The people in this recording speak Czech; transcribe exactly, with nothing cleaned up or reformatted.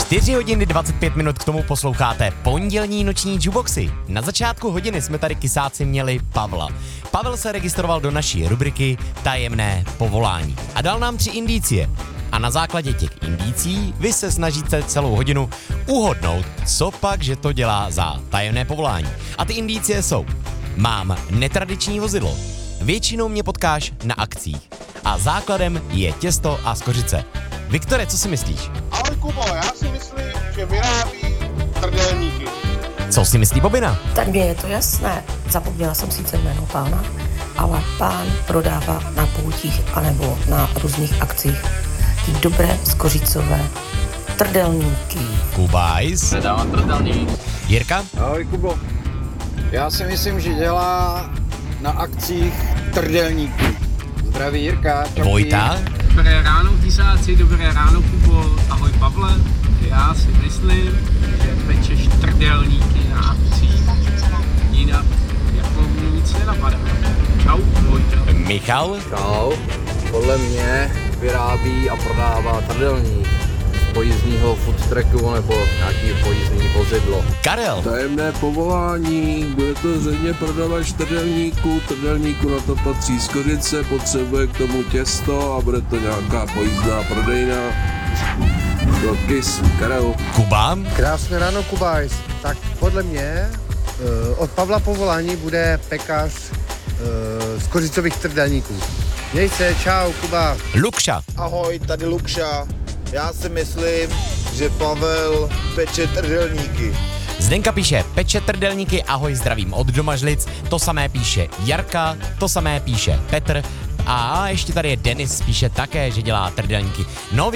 čtyři hodiny dvacet pět minut k tomu posloucháte pondělní noční Juboxy. Na začátku hodiny jsme tady kysáci měli Pavla. Pavel se registroval do naší rubriky Tajemné povolání a dal nám tři indicie. A na základě těch indicí vy se snažíte celou hodinu uhodnout, co pak, že to dělá za tajemné povolání. A ty indicie jsou: mám netradiční vozidlo, většinou mě potkáš na akcích a základem je těsto a skořice. Viktore, co si myslíš? Ahoj Kubo, já si myslím, že vyrábí trdelníky. Co si myslí Bobina? Tak mně je to jasné. Zapomněla jsem sice jméno pána, ale pán prodává na poutích anebo na různých akcích ty dobré skořicové trdelníky. Kubajs. Předávám trdelník. Jirka? Ahoj Kubo, já si myslím, že dělá na akcích trdelníky. Zdraví Jirka. Čauky. Vojta? Dobré ráno, kysáci, dobré ráno, Kubo. Ahoj, Pavle. Já si myslím, že pečeš trdelníky na akcích. Jinak, jako mě nic nenapadá. Čau, Vojta. Michal? Čau, podle mě vyrábí a prodává trdelník z pojízdního food tracku nebo nějaký pojízdní vozidlo. Karel? Tajemné povolání, bude to zřejmě prodavač trdelníku, trdelníku na to patří skořice, potřebuje k tomu těsto a bude to nějaká pojízdná prodejna. Kys, Karel. Kuba? Krásné ráno, Kubajs. Tak podle mě uh, od Pavla povolání bude pekař uh, z kořicových trdelníků. Měj se, čau, Kuba. Lukša? Ahoj, tady Lukša. Já si myslím, že Pavel peče trdelníky. Zdenka píše peče trdelníky, ahoj, zdravím od Domažlic. To samé píše Jarka, to samé píše Petr a ještě tady je Denis, píše také, že dělá trdelníky. No,